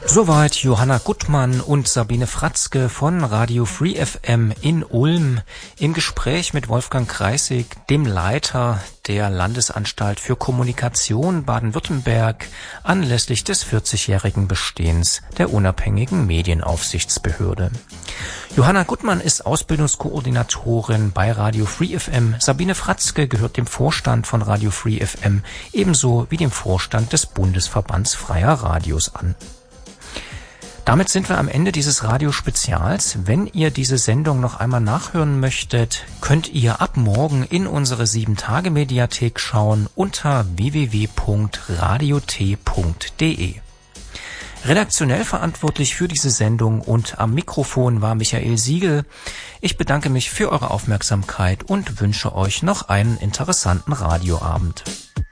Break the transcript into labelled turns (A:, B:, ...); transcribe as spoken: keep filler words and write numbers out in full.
A: Soweit Johanna Gutmann und Sabine Fratzke von Radio Free F M in Ulm im Gespräch mit Wolfgang Kreissig, dem Leiter der Landesanstalt für Kommunikation Baden-Württemberg, anlässlich des vierzigjährigen Bestehens der unabhängigen Medienaufsichtsbehörde. Johanna Gutmann ist Ausbildungskoordinatorin bei Radio Free F M. Sabine Fratzke gehört dem Vorstand von Radio Free F M ebenso wie dem Vorstand des Bundesverbands Freier Radios an. Damit sind wir am Ende dieses Radiospezials. Wenn ihr diese Sendung noch einmal nachhören möchtet, könnt ihr ab morgen in unsere sieben Tage Mediathek schauen unter w w w punkt radio t punkt d e. Redaktionell verantwortlich für diese Sendung und am Mikrofon war Michael Siegel. Ich bedanke mich für eure Aufmerksamkeit und wünsche euch noch einen interessanten Radioabend.